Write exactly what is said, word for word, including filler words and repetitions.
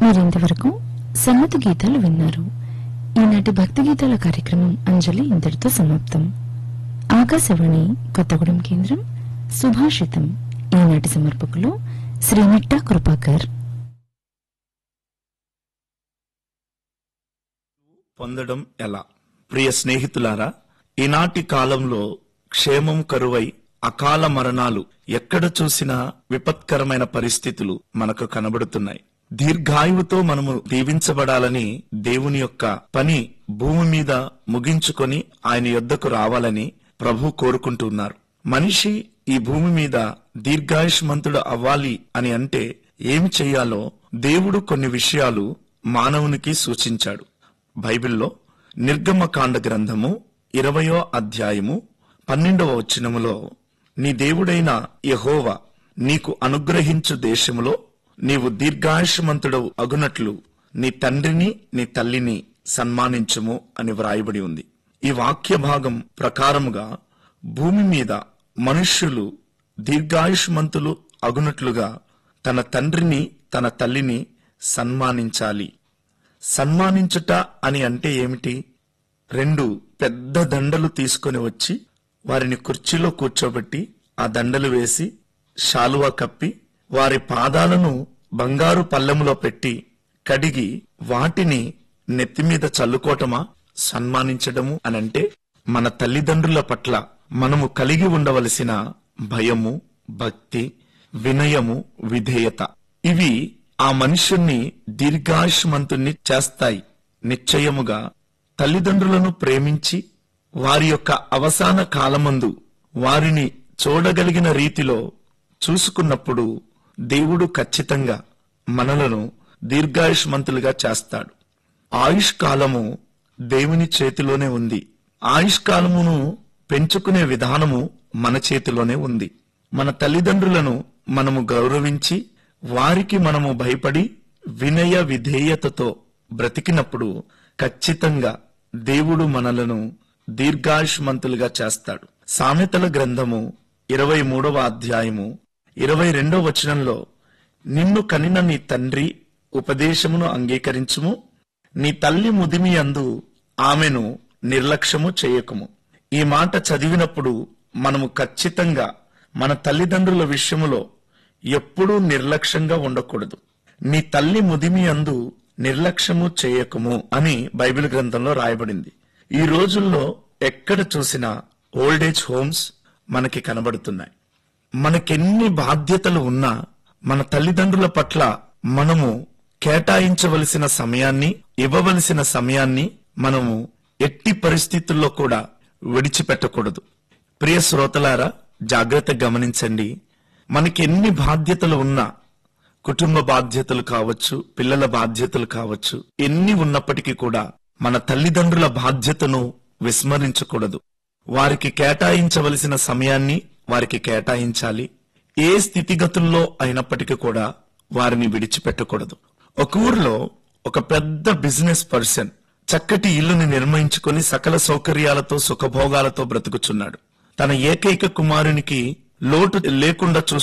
మీరింతవరకు సమ్మతి గీతాలు విన్నారు. ఈనాటి భక్తి గీతాల కార్యక్రమం అంజలి ఇంతటితో సమాప్తం. ఆకాశవాణి కొత్తగూడెం కేంద్రం సుభాషితం. ఈనాటి సమర్పకులు శ్రీ నిట్టా కృపాకర్. పొందడం ఎలా? ప్రియ స్నేహితులారా, ఈనాటి కాలంలో క్షేమం కరువై అకాల మరణాలు ఎక్కడ చూసినా విపత్కరమైన పరిస్థితులు మనకు కనబడుతున్నాయి. దీర్ఘాయువుతో మనము దీవించబడాలని దేవుని యొక్క పని భూమి మీద ముగించుకొని ఆయన యొద్దకు రావాలని ప్రభు కోరుకుంటున్నారు. మనిషి ఈ భూమి మీద దీర్ఘాయుష్మంతుడు అవ్వాలి అని అంటే ఏమి చెయ్యాలో దేవుడు కొన్ని విషయాలు మానవునికి సూచించాడు. బైబిల్లో నిర్గమకాండ గ్రంథము ఇరవయో అధ్యాయము పన్నెండవ వచనములో, నీ దేవుడైన యెహోవా నీకు అనుగ్రహించు దేశములో నీవు దీర్ఘాయుష్మంతుడవు అగునట్లు నీ తండ్రిని నీ తల్లిని సన్మానించుము అని వ్రాయబడి ఉంది. ఈ వాక్య భాగం ప్రకారముగా భూమి మీద మనుష్యులు దీర్ఘాయుష్మంతులు అగునట్లుగా తన తండ్రిని తన తల్లిని సన్మానించాలి. సన్మానించుట అని అంటే ఏమిటి? రెండు పెద్ద దండలు తీసుకొని వచ్చి వారిని కుర్చీలో కూర్చోబెట్టి ఆ దండలు వేసి శాలువా కప్పి వారి పాదాలను బంగారు పల్లెములో పెట్టి కడిగి వాటిని నెత్తిమీద చల్లుకోవటమా సన్మానించడము అనంటే? మన తల్లిదండ్రుల పట్ల మనము కలిగి ఉండవలసిన భయము, భక్తి, వినయము, విధేయత ఇవి ఆ మనుష్యుణ్ణి దీర్ఘాయుష్మంతుణ్ణి చేస్తాయి. నిశ్చయముగా తల్లిదండ్రులను ప్రేమించి వారి యొక్క అవసాన కాలమందు వారిని చూడగలిగిన రీతిలో చూసుకున్నప్పుడు దేవుడు ఖచ్చితంగా మనలను దీర్ఘాయుష్మంతులుగా చేస్తాడు. ఆయుష్ కాలము దేవుని చేతిలోనే ఉంది. ఆయుష్ కాలమును పెంచుకునే విధానము మన చేతిలోనే ఉంది. మన తల్లిదండ్రులను మనము గౌరవించి వారికి మనము భయపడి వినయ విధేయతతో బ్రతికినప్పుడు ఖచ్చితంగా దేవుడు మనలను దీర్ఘాయుష్మంతులుగా చేస్తాడు. సామెతల గ్రంథము ఇరవై మూడవ అధ్యాయము ఇరవై రెండవ వచనంలో, నిన్ను కనిన నీ తండ్రి ఉపదేశమును అంగీకరించుము, నీ తల్లి ముదిమి అందు ఆమెను నిర్లక్ష్యము చేయకుము. ఈ మాట చదివినప్పుడు మనము ఖచ్చితంగా మన తల్లిదండ్రుల విషయములో ఎప్పుడూ నిర్లక్ష్యంగా ఉండకూడదు. నీ తల్లి ముదిమి అందు నిర్లక్ష్యము చేయకుము అని బైబిల్ గ్రంథంలో రాయబడింది. ఈ రోజుల్లో ఎక్కడ చూసినా ఓల్డేజ్ హోమ్స్ మనకి కనబడుతున్నాయి. మనకెన్ని బాధ్యతలు ఉన్నా మన తల్లిదండ్రుల పట్ల మనము కేటాయించవలసిన సమయాన్ని, ఇవ్వవలసిన సమయాన్ని మనము ఎట్టి పరిస్థితుల్లో కూడా విడిచిపెట్టకూడదు. ప్రియ శ్రోతలారా, జాగ్రత్తగా గమనించండి. మనకి ఎన్ని బాధ్యతలు ఉన్నా, కుటుంబ బాధ్యతలు కావచ్చు, పిల్లల బాధ్యతలు కావచ్చు, ఎన్ని ఉన్నప్పటికీ కూడా మన తల్లిదండ్రుల బాధ్యతను విస్మరించకూడదు. వారికి కేటాయించవలసిన సమయాన్ని వారికి కేటాయించాలి. ఏ స్థితిగతుల్లో అయినప్పటికీ కూడా వారిని విడిచిపెట్టకూడదు. ఒక ఊర్లో ఒక పెద్ద బిజినెస్ పర్సన్ చక్కటి ఇల్లుని నిర్మించుకుని సకల సౌకర్యాలతో సుఖభోగాలతో బ్రతుకుచున్నాడు. తన ఏకైక కుమారునికి లోటు లేకుండా చూసు